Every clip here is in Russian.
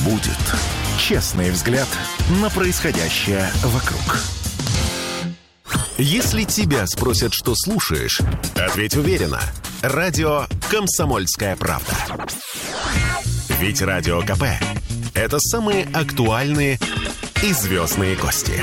будет. Честный взгляд на происходящее вокруг. Если тебя спросят, что слушаешь, ответь уверенно. Радио «Комсомольская правда». Ведь Радио КП – это самые актуальные и звездные гости.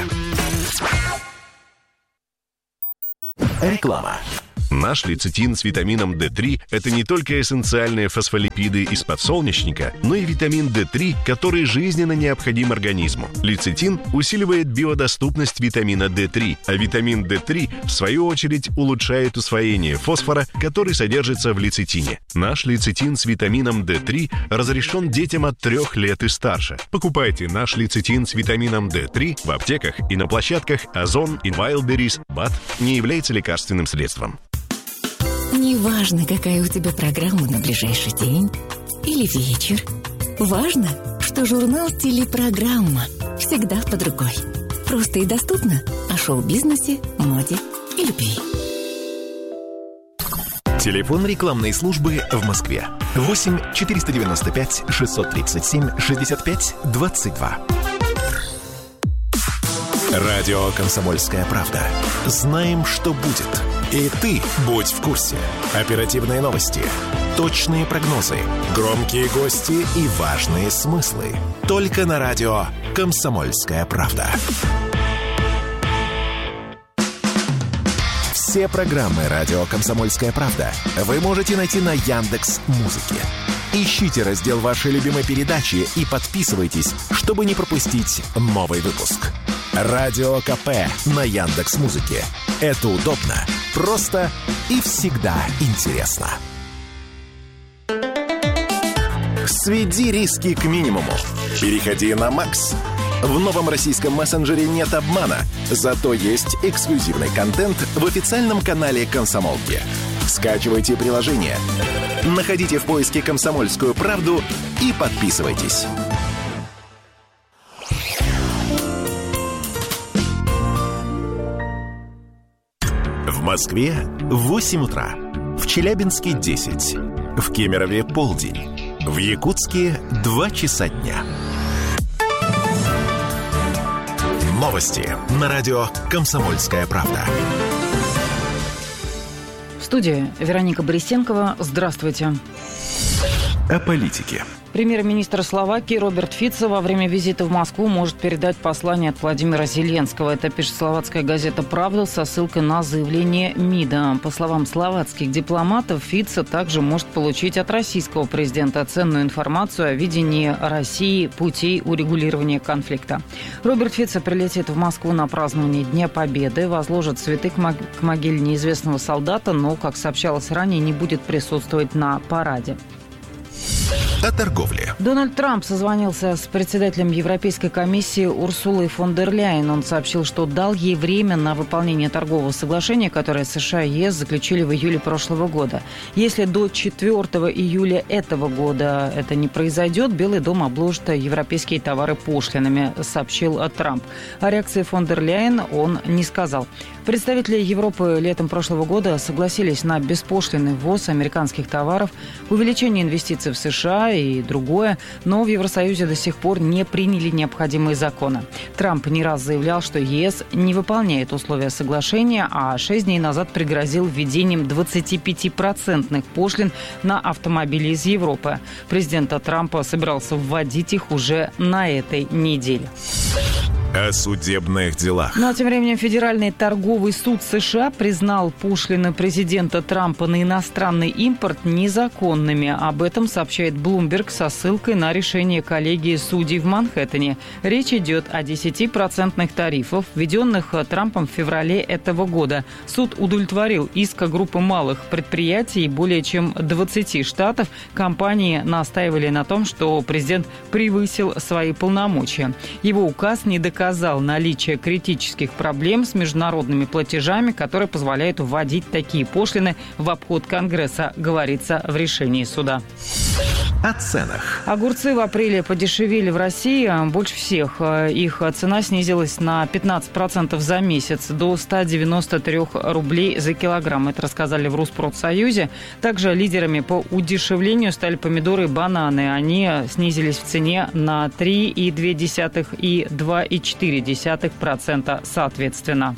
Реклама. Наш лецитин с витамином D3 – это не только эссенциальные фосфолипиды из подсолнечника, но и витамин D3, который жизненно необходим организму. Лецитин усиливает биодоступность витамина D3, а витамин D3, в свою очередь, улучшает усвоение фосфора, который содержится в лецитине. Наш лецитин с витамином D3 разрешен детям от 3 лет и старше. Покупайте наш лецитин с витамином D3 в аптеках и на площадках Озон и Wildberries. БАД не является лекарственным средством. Неважно, какая у тебя программа на ближайший день или вечер. Важно, что журнал «Телепрограмма» всегда под рукой. Просто и доступно о шоу-бизнесе, моде и любви. Телефон рекламной службы в Москве. 8 495 637 65 22. Радио «Комсомольская правда». Знаем, что будет. И ты будь в курсе. Оперативные новости, точные прогнозы, громкие гости и важные смыслы. Только на радио «Комсомольская правда». Все программы радио «Комсомольская правда» вы можете найти на Яндекс.Музыке. Ищите раздел вашей любимой передачи и подписывайтесь, чтобы не пропустить новый выпуск. Радио КП на Яндекс.Музыке. Это удобно, просто и всегда интересно. Сведи риски к минимуму. Переходи на Макс. В новом российском мессенджере нет обмана, зато есть эксклюзивный контент в официальном канале «Комсомолки». Скачивайте приложение, находите в поиске «Комсомольскую правду» и подписывайтесь. В Москве 8 утра, в Челябинске 10, в Кемерове полдень, в Якутске 2 часа дня. Новости на радио «Комсомольская правда». В студии Вероника Борисенкова. Здравствуйте. О политике. Премьер-министр Словакии Роберт Фицо во время визита в Москву может передать послание от Владимира Зеленского. Это пишет словацкая газета «Правда» со ссылкой на заявление МИДа. По словам словацких дипломатов, Фицо также может получить от российского президента ценную информацию о видении России путей урегулирования конфликта. Роберт Фицо прилетит в Москву на празднование Дня Победы, возложит цветы к могиле неизвестного солдата, но, как сообщалось ранее, не будет присутствовать на параде. О торговле. Дональд Трамп созвонился с председателем Европейской комиссии Урсулой фон дер Ляйен. Он сообщил, что дал ей время на выполнение торгового соглашения, которое США и ЕС заключили в июле прошлого года. Если до 4 июля этого года это не произойдет, Белый дом обложит европейские товары пошлинами, сообщил Трамп. О реакции фон дер Ляйен он не сказал. Представители Европы летом прошлого года согласились на беспошлинный ввоз американских товаров, увеличение инвестиций в США и другое, но в Евросоюзе до сих пор не приняли необходимые законы. Трамп не раз заявлял, что ЕС не выполняет условия соглашения, а 6 дней назад пригрозил введением 25% пошлин на автомобили из Европы. Президент Трампа собирался вводить их уже на этой неделе. О судебных делах. Ну а тем временем Федеральный торговый суд США признал пошлины президента Трампа на иностранный импорт незаконными. Об этом сообщает Bloomberg со ссылкой на решение коллегии судей в Манхэттене. Речь идет о 10% тарифах, введенных Трампом в феврале этого года. Суд удовлетворил иск группы малых предприятий более чем 20 штатов. Компании настаивали на том, что президент превысил свои полномочия. Его указ не доказал наличие критических проблем с международными платежами, которые позволяют вводить такие пошлины в обход Конгресса, говорится в решении суда. о ценах. Огурцы в апреле подешевели в России. Больше всех их цена снизилась на 15% за месяц, до 193 рублей за килограмм. Это рассказали в Rusprotсоюзе. Также лидерами по удешевлению стали помидоры и бананы. Они снизились в цене на 3,2% и 2,4% соответственно.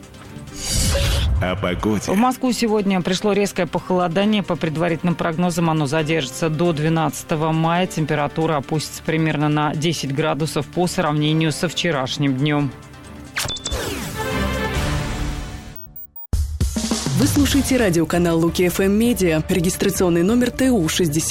О погоде. В Москву сегодня пришло резкое похолодание. По предварительным прогнозам оно задержится до 12 мая. Температура опустится примерно на 10 градусов по сравнению со вчерашним днем. Вы слушаете радиоканал Луки ФМ Медиа. Регистрационный номер ТУ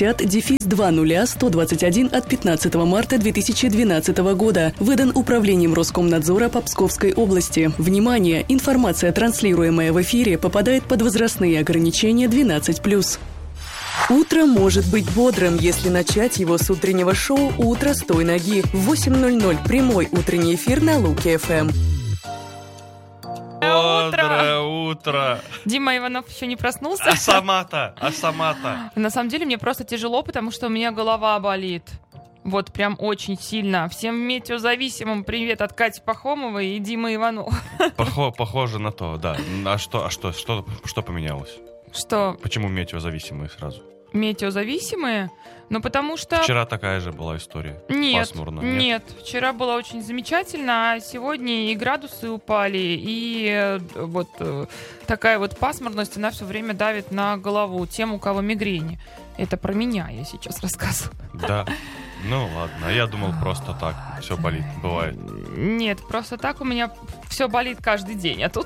60-200121 от 15 марта 2012 года. Выдан Управлением Роскомнадзора по Псковской области. Внимание! Информация, транслируемая в эфире, попадает под возрастные ограничения 12+. Утро может быть бодрым, если начать его с утреннего шоу «Утро с той ноги». В 8:00 прямой утренний эфир на Луки ФМ. Бодрое утро. Дима Иванов еще не проснулся. А сама-то. На самом деле мне просто тяжело, потому что у меня голова болит. Вот прям очень сильно. Всем метеозависимым привет от Кати Пахомовой и Димы Иванова. Похоже на то, да. А что поменялось? Что? Почему метеозависимые сразу? Метеозависимые? Ну, потому что... Вчера такая же была история. Пасмурно. Нет. Вчера было очень замечательно, а сегодня и градусы упали, и вот такая вот пасмурность, она все время давит на голову тем, у кого мигрени. Это про меня я сейчас рассказываю. Да. Ну ладно, я думал, просто так все болит, бывает. Нет, просто так у меня все болит каждый день, а тут...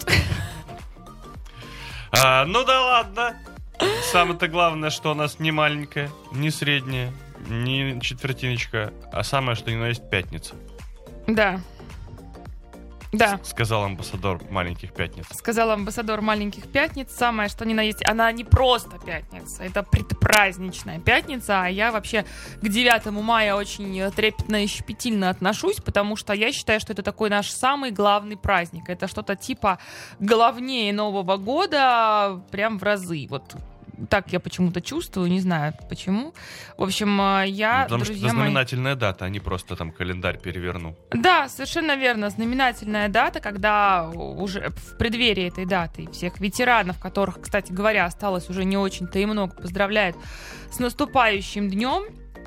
Ну да ладно. Самое-то главное, что у нас не маленькая, не средняя, не четвертиночка, а самое, что ни на есть, пятница. Да. Да. Сказал амбассадор маленьких пятниц. Сказал амбассадор маленьких пятниц. Самое, что ни на есть, она не просто пятница, это предпраздничная пятница. А я вообще к 9 мая очень трепетно и щепетильно отношусь, потому что я считаю, что это такой наш самый главный праздник. Это что-то типа главнее Нового года, прям в разы. Вот так я почему-то чувствую, не знаю почему. В общем, я, потому друзья что это мои... знаменательная дата, а не просто там календарь переверну. Да, совершенно верно. Знаменательная дата, когда уже в преддверии этой даты всех ветеранов, которых, кстати говоря, осталось уже не очень-то и много, поздравляют с наступающим днем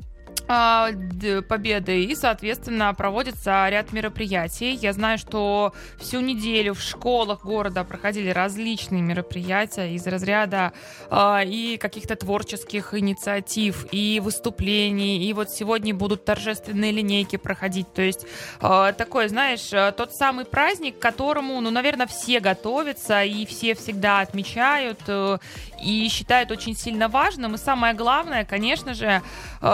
Победы, и, соответственно, проводится ряд мероприятий. Я знаю, что всю неделю в школах города проходили различные мероприятия из разряда и каких-то творческих инициатив, и выступлений, и вот сегодня будут торжественные линейки проходить. То есть такой, знаешь, тот самый праздник, к которому, наверное, все готовятся, и все всегда отмечают, и считают очень сильно важным. И самое главное, конечно же,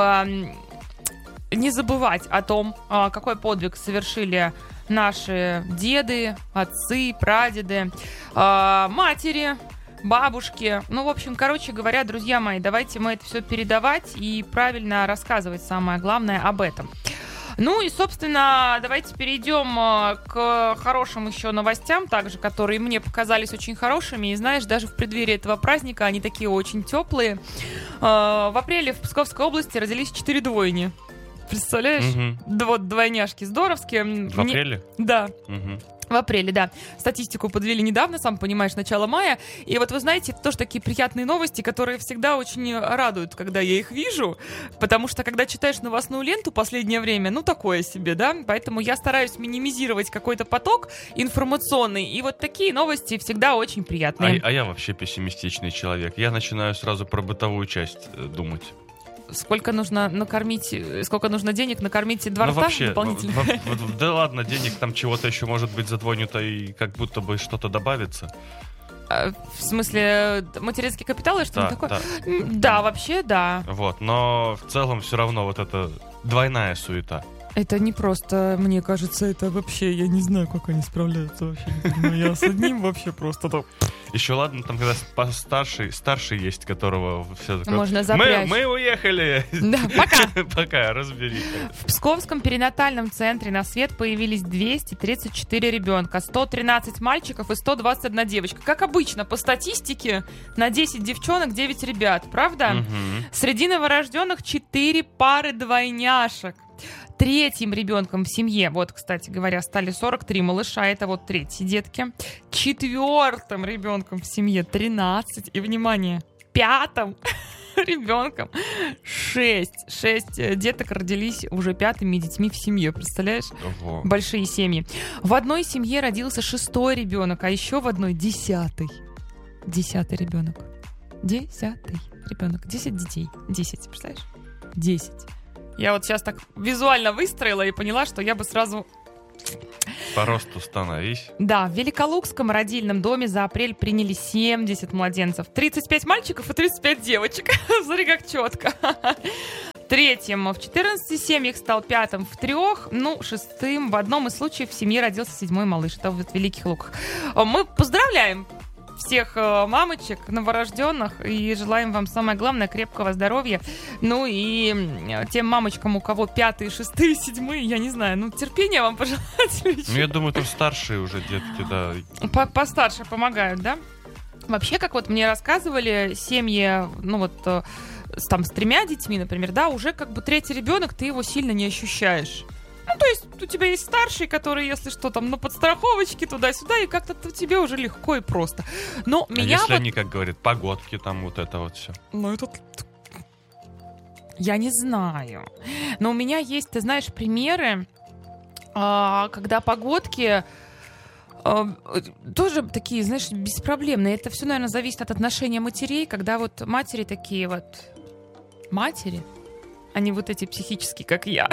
не забывать о том, какой подвиг совершили наши деды, отцы, прадеды, матери, бабушки. Ну, в общем, короче говоря, друзья мои, давайте мы это все передавать и правильно рассказывать, самое главное, об этом. Ну и, собственно, давайте перейдем к хорошим еще новостям, также, которые мне показались очень хорошими. И знаешь, даже в преддверии этого праздника они такие очень теплые. В апреле в Псковской области родились 4 двойни. Представляешь? Угу. Вот двойняшки здоровские. В апреле? Да. Угу. В апреле, да. Статистику подвели недавно, сам понимаешь, начало мая. И вот вы знаете, это тоже такие приятные новости, которые всегда очень радуют, когда я их вижу. Потому что, когда читаешь новостную ленту последнее время, такое себе, да? Поэтому я стараюсь минимизировать какой-то поток информационный. И вот такие новости всегда очень приятные. А я вообще пессимистичный человек. Я начинаю сразу про бытовую часть думать. Сколько нужно денег накормить дворца вообще, дополнительно? Да ладно, денег там чего-то еще может быть за двойню-то и как будто бы что-то добавится. В смысле, материнский капитал или что-нибудь такое? Да. Да, вообще, да. Вот, но в целом все равно вот это двойная суета. Это не просто, мне кажется, это вообще, я не знаю, как они справляются вообще. Но я с одним вообще просто там... Еще ладно, там когда старший есть, которого все такое... Можно запрячь. Мы уехали. Да, пока. Пока, разбери. В Псковском перинатальном центре на свет появились 234 ребенка, 113 мальчиков и 121 девочка. Как обычно, по статистике, на 10 девчонок 9 ребят, правда? Мгм. Среди новорожденных 4 пары двойняшек. Третьим ребенком в семье, вот, кстати говоря, стали 43 малыша, это вот третьи детки. Четвертым ребенком в семье 13. И, внимание, пятым ребенком 6. 6 деток родились уже пятыми детьми в семье, представляешь? Ого. Большие семьи. В одной семье родился 6-й ребенок, а еще в одной 10-й. 10-й ребенок. 10-й ребенок. 10 детей. 10, представляешь? 10. Я вот сейчас так визуально выстроила и поняла, что я бы сразу... По росту становись. Да, в Великолукском родильном доме за апрель приняли 70 младенцев. 35 мальчиков и 35 девочек. Смотри, как четко. Третьим в 14 семьях стал, пятым в 3, шестым в одном из случаев в семье родился 7-й малыш. Это в Великих Луках. Мы поздравляем всех мамочек новорожденных и желаем вам, самое главное, крепкого здоровья. Ну и тем мамочкам, у кого 5-й, 6-й, 7-й, я не знаю, терпения вам пожелать. Я думаю, там старшие уже детки, да. Постарше помогают, да? Вообще, как вот мне рассказывали, семьи, там с 3 детьми, например, да, уже как бы третий ребенок, ты его сильно не ощущаешь. То есть у тебя есть старший, который, если что, там на подстраховочке туда-сюда, и как-то тебе уже легко и просто. Но меня если они, как говорят, погодки, там вот это вот все. Я не знаю. Но у меня есть, ты знаешь, примеры, когда погодки тоже такие, знаешь, беспроблемные. Это все, наверное, зависит от отношения матерей, когда вот матери такие вот... Матери? Они вот эти психические, как я.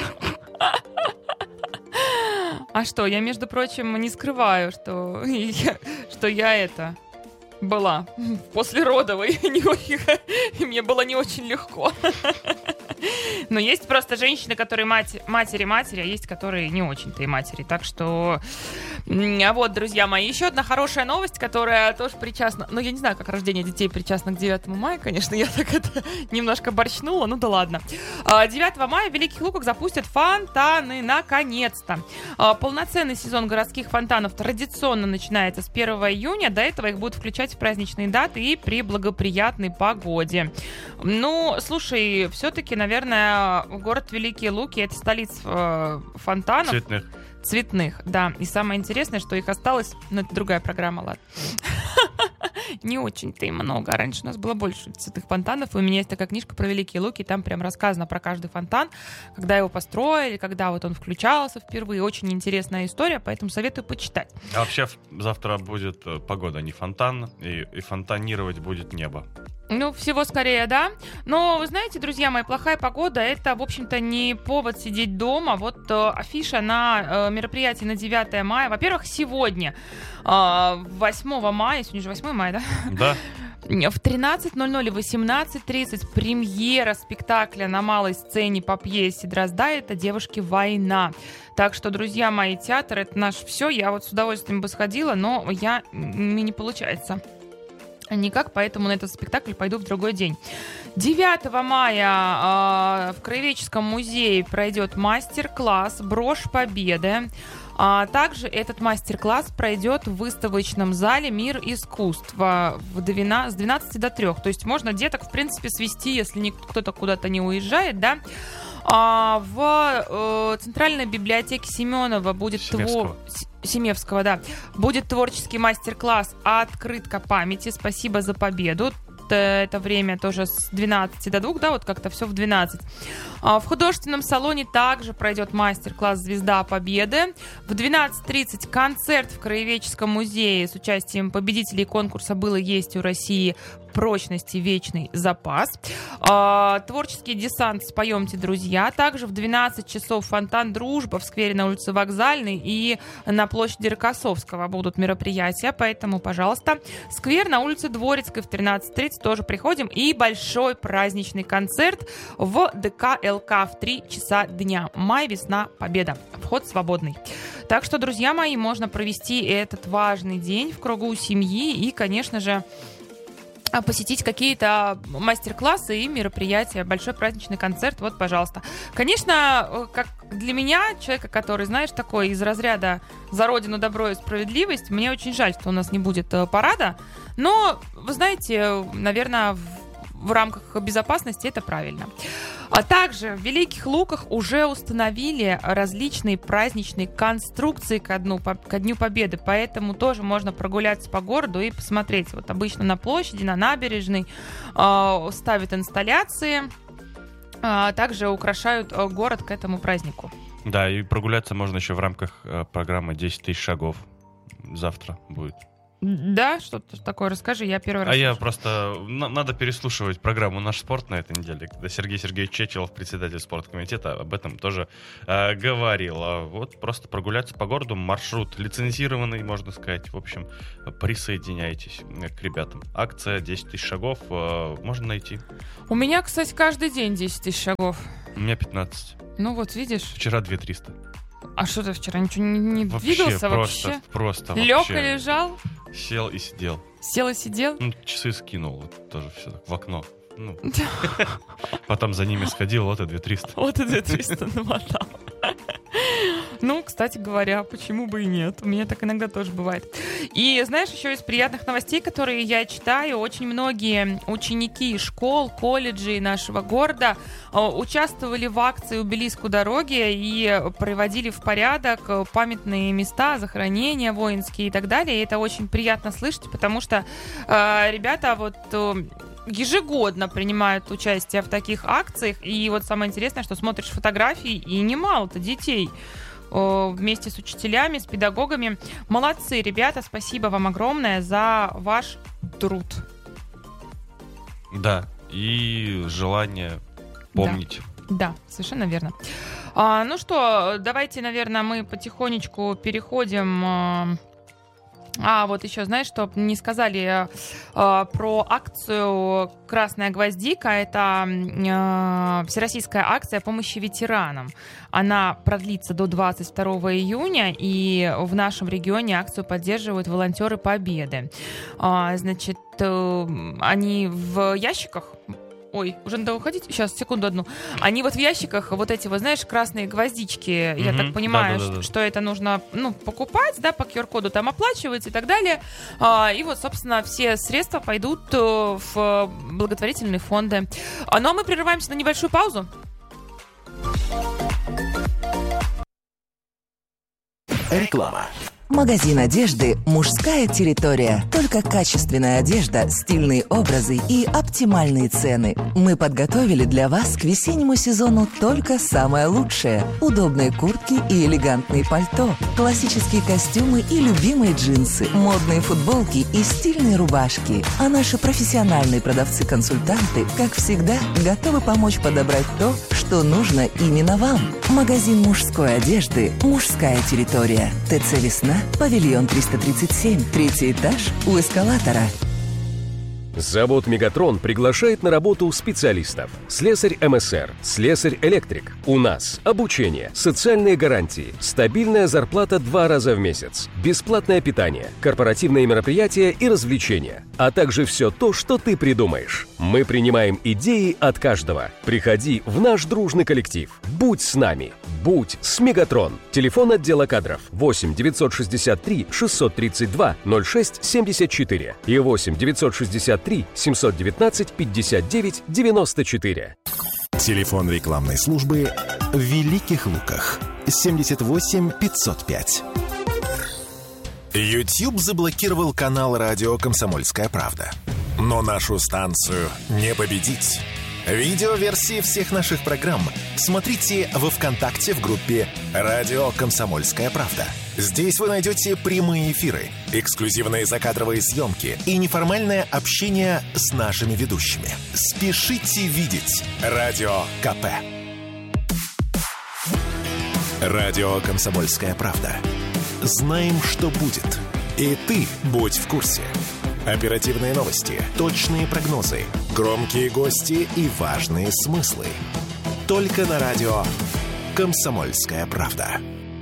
А что, я, между прочим, не скрываю, что я была послеродовой, и мне было не очень легко. Но есть просто женщины, которые матери, а есть, которые не очень-то и матери. Так что, вот, друзья мои, еще одна хорошая новость, которая тоже причастна, я не знаю, как рождение детей причастно к 9 мая, конечно, я так это немножко борщнула, да ладно. 9 мая в Великих Луках запустят фонтаны, наконец-то. Полноценный сезон городских фонтанов традиционно начинается с 1 июня, до этого их будут включать в праздничные даты и при благоприятной погоде. Слушай, все-таки, наверное, город Великие Луки — это столица фонтанов. Цветных, да. И самое интересное, что их осталось... это другая программа, ладно. Не очень-то и много. Раньше у нас было больше цветных фонтанов. И у меня есть такая книжка про Великие Луки. Там прям рассказано про каждый фонтан, когда его построили, когда вот он включался впервые. Очень интересная история, поэтому советую почитать. А вообще завтра будет погода, не фонтан, и фонтанировать будет небо. Всего скорее, да. Но, вы знаете, друзья мои, плохая погода — это, в общем-то, не повод сидеть дома. Вот афиша на мероприятии на 9 мая. Во-первых, сегодня, 8 мая, сегодня же 8 мая, да? Да. В 13:00 и 18:30 премьера спектакля на малой сцене по пьесе Дрозда «Это девушки война». Так что, друзья мои, театр — это наше все. Я вот с удовольствием бы сходила, но мне не получается никак, поэтому на этот спектакль пойду в другой день. 9 мая в Краеведческом музее пройдет мастер-класс «Брошь Победы». Также этот мастер-класс пройдет в выставочном зале «Мир искусства» с 12 до 3. То есть можно деток, в принципе, свести, если кто-то куда-то не уезжает, да. В Центральной библиотеке Семенова будет Семевского, да, будет творческий мастер-класс «Открытка памяти. Спасибо за победу». Это время тоже с 12 до 2, да, вот как-то все в 12. В художественном салоне также пройдет мастер-класс «Звезда Победы». В 12:30 концерт в Краеведческом музее с участием победителей конкурса «Было, есть у России» прочности вечный запас. Творческий десант «Споемте, друзья». Также в 12 часов фонтан «Дружба» в сквере на улице Вокзальной и на площади Рокоссовского будут мероприятия, поэтому, пожалуйста, сквер на улице Дворецкой в 13:30 тоже приходим. И большой праздничный концерт в ДК ЛК в 3 часа дня. Май, весна, победа. Вход свободный. Так что, друзья мои, можно провести этот важный день в кругу семьи и, конечно же, посетить какие-то мастер-классы и мероприятия, большой праздничный концерт, вот, пожалуйста. Конечно, как для меня, человека, который, знаешь, такой из разряда «За Родину, добро и справедливость», мне очень жаль, что у нас не будет парада, но, вы знаете, наверное, в рамках безопасности это правильно. А также в Великих Луках уже установили различные праздничные конструкции ко Дню Победы, поэтому тоже можно прогуляться по городу и посмотреть. Вот обычно на площади, на набережной ставят инсталляции, также украшают город к этому празднику. Да, и прогуляться можно еще в рамках программы «10 тысяч шагов». Завтра будет. Да, что-то такое расскажи, я первый раз. Я просто... Надо переслушивать программу «Наш спорт» на этой неделе, когда Сергей Сергеевич Чечилов, председатель спорткомитета, об этом тоже говорил. Вот просто прогуляться по городу, маршрут лицензированный, можно сказать. В общем, присоединяйтесь к ребятам. Акция 10 тысяч шагов можно найти. У меня, кстати, каждый день 10 тысяч шагов. У меня 15. Ну вот, видишь. Вчера 2300. А что ты вчера ничего не двигался вообще? Просто лег и лежал? Сел и сидел. Сел и сидел? Ну, часы скинул, вот, тоже все так, в окно. Ну. Потом за ними сходил, вот и 2300. Вот и 2300 намотал. Ну, кстати говоря, почему бы и нет? У меня так иногда тоже бывает. И знаешь, еще из приятных новостей, которые я читаю, очень многие ученики школ, колледжей нашего города участвовали в акции «Убелиск у дороги» и приводили в порядок памятные места, захоронения воинские и так далее. И это очень приятно слышать, потому что ребята вот... ежегодно принимают участие в таких акциях. И вот самое интересное, что смотришь фотографии, и немало-то детей вместе с учителями, с педагогами. Молодцы, ребята, спасибо вам огромное за ваш труд. Да, и желание помнить. Да, совершенно верно. Ну что, давайте, наверное, мы потихонечку переходим... вот еще, знаешь, что не сказали про акцию «Красная гвоздика». Это всероссийская акция помощи ветеранам. Она продлится до 22 июня, и в нашем регионе акцию поддерживают волонтеры Победы. Значит, они в ящиках... Ой, уже надо уходить? Сейчас, секунду одну. Они вот в ящиках, вот эти, вот, знаешь, красные гвоздички, я так понимаю, что это нужно, покупать, да, по QR-коду там оплачивать и так далее. И вот, собственно, все средства пойдут в благотворительные фонды. Ну, а мы прерываемся на небольшую паузу. Реклама. Магазин одежды «Мужская территория». Только качественная одежда, стильные образы и оптимальные цены. Мы подготовили для вас к весеннему сезону только самое лучшее. Удобные куртки и элегантные пальто, классические костюмы и любимые джинсы, модные футболки и стильные рубашки. А наши профессиональные продавцы-консультанты, как всегда, готовы помочь подобрать то, что нужно именно вам. Магазин мужской одежды «Мужская территория». ТЦ «Весна», павильон 337, 3-й этаж у эскалатора. Завод «Мегатрон» приглашает на работу специалистов. Слесарь МСР, слесарь-электрик. У нас обучение, социальные гарантии, стабильная зарплата 2 раза в месяц, бесплатное питание, корпоративные мероприятия и развлечения, а также все то, что ты придумаешь. Мы принимаем идеи от каждого. Приходи в наш дружный коллектив. Будь с нами. Будь с «Мегатрон». Телефон отдела кадров 8 963 632 06 74 и 8 963 719 59 94. Телефон рекламной службы в Великих Луках 78 505. YouTube заблокировал канал радио «Комсомольская правда». Но нашу станцию не победить. Видеоверсии всех наших программ смотрите во ВКонтакте в группе «Радио Комсомольская правда». Здесь вы найдете прямые эфиры, эксклюзивные закадровые съемки и неформальное общение с нашими ведущими. Спешите видеть Радио КП. Радио «Комсомольская правда». Знаем, что будет. И ты будь в курсе. Оперативные новости, точные прогнозы, громкие гости и важные смыслы. Только на радио «Комсомольская правда».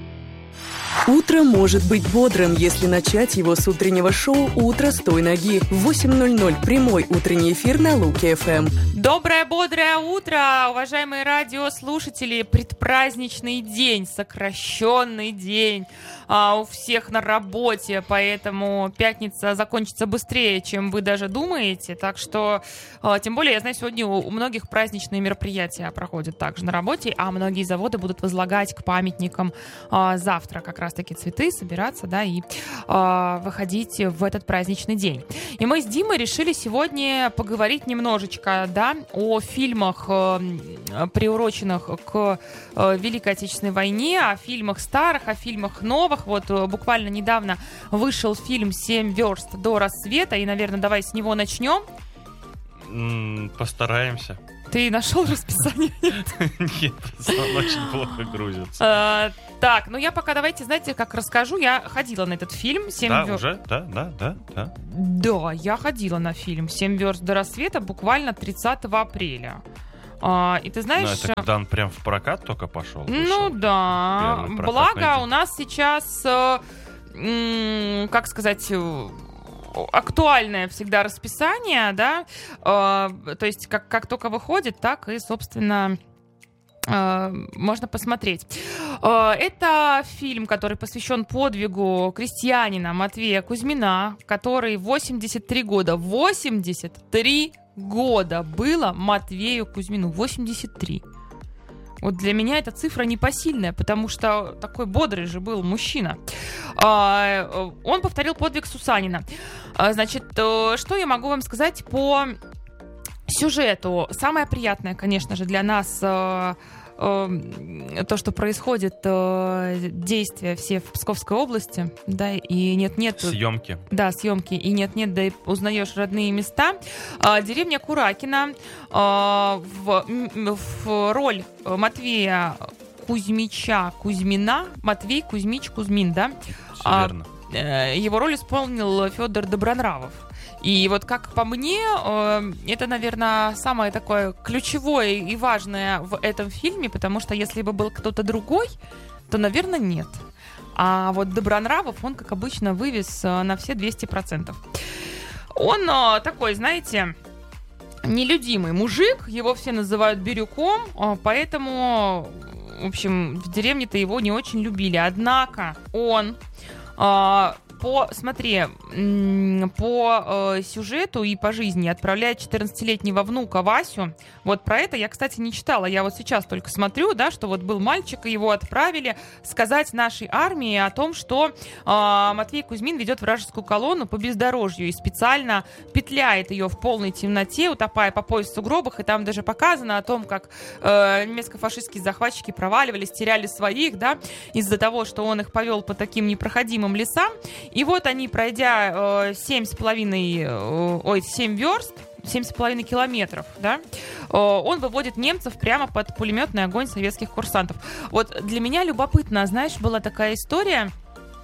Утро может быть бодрым, если начать его с утреннего шоу «Утро с той ноги». В 8:00 прямой утренний эфир на Луки-ФМ. Доброе, бодрое утро, уважаемые радиослушатели. Предпраздничный день, сокращенный день у всех на работе, поэтому пятница закончится быстрее, чем вы даже думаете. Так что, тем более, я знаю, сегодня у многих праздничные мероприятия проходят также на работе, а многие заводы будут возлагать к памятникам завтра как раз-таки цветы, собираться, да, и выходить в этот праздничный день. И мы с Димой решили сегодня поговорить немножечко, да, о фильмах, приуроченных к Великой Отечественной войне, о фильмах старых, о фильмах новых. Вот буквально недавно вышел фильм «7 верст до рассвета», и, наверное, давай с него начнем. Постараемся. Ты нашел расписание? Нет, он очень плохо грузится. Так, ну я пока, давайте, знаете, как расскажу. Я ходила на этот фильм. Да, уже? Да. Да, я ходила на фильм «7 верст до рассвета» буквально 30 апреля. И ты знаешь... Ну, это когда он прям в прокат только пошел? Ну да. Благо у нас сейчас, как сказать... актуальное всегда расписание, да, то есть как только выходит, так и, собственно, можно посмотреть. Это фильм, который посвящен подвигу крестьянина Матвея Кузьмина, который 83 года, 83 года было Матвею Кузьмину, 83. Вот для меня эта цифра непосильная, потому что такой бодрый же был мужчина. Он повторил подвиг Сусанина. Значит, что я могу вам сказать по сюжету? Самое приятное, конечно же, для нас то, что происходит, действия все в Псковской области, да, и нет-нет... Съемки. Да, съемки, и нет-нет, да и узнаешь родные места. Деревня Куракина, в роль Матвея Кузьмича Кузьмина, Матвей Кузьмич Кузьмин, да? Все верно. Его роль исполнил Федор Добронравов. И вот как по мне, это, наверное, самое такое ключевое и важное в этом фильме, потому что если бы был кто-то другой, то, наверное, нет. А вот Добронравов, он, как обычно, вывез на все 200%. Он такой, знаете, нелюдимый мужик, его все называют Бирюком, поэтому, в общем, в деревне-то его не очень любили. Однако он... По сюжету и по жизни отправляет 14-летнего внука Васю. Вот про это я, кстати, не читала. Я вот сейчас только смотрю, да, что вот был мальчик, и его отправили сказать нашей армии о том, что Матвей Кузьмин ведет вражескую колонну по бездорожью и специально петляет ее в полной темноте, утопая по пояс в сугробах. И там даже показано о том, как немецко-фашистские захватчики проваливались, теряли своих, да, из-за того, что он их повел по таким непроходимым лесам. И вот они, пройдя 7 верст, 7,5 километров, да, он выводит немцев прямо под пулеметный огонь советских курсантов. Вот для меня любопытно, знаешь, была такая история,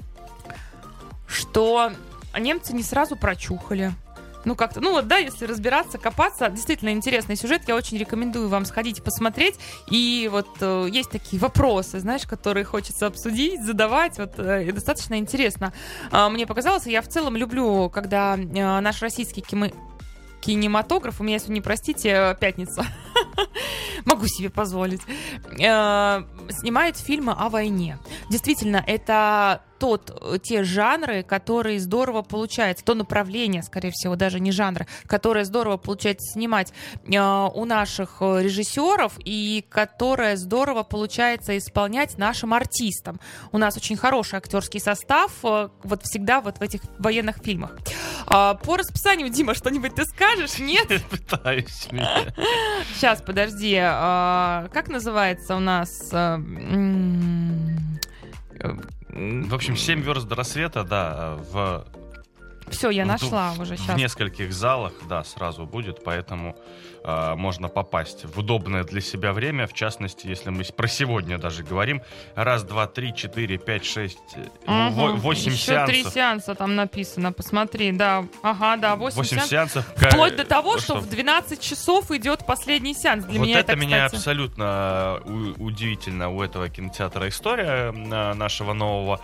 что немцы не сразу прочухали. Ну, как-то, ну вот, да, если разбираться, копаться, действительно интересный сюжет, я очень рекомендую вам сходить посмотреть, и вот есть такие вопросы, знаешь, которые хочется обсудить, задавать, вот, и достаточно интересно. Мне показалось, я в целом люблю, когда наш российский кинематограф, у меня сегодня, простите, пятница, могу себе позволить, снимает фильмы о войне. Действительно, это те жанры, которые здорово получается, то направление, скорее всего, даже не жанры, которое здорово получается снимать у наших режиссеров и которое здорово получается исполнять нашим артистам. У нас очень хороший актерский состав вот всегда вот в этих военных фильмах. По расписанию, Дима, что-нибудь ты скажешь? Нет? Пытаюсь. Сейчас, подожди. Как называется у нас... В общем, 7 верст до рассвета, да, Все, я нашла уже сейчас. В нескольких залах, да, сразу будет, поэтому можно попасть в удобное для себя время. В частности, если мы про сегодня даже говорим, 1, 2, 3, 4, 5, 6, 8 еще сеансов. 3 сеанса там написано, посмотри, да. Ага, да, 8 сеансов. Вплоть до того, что в 12 часов идет последний сеанс. Для меня это, меня абсолютно удивительно у этого кинотеатра история нашего нового.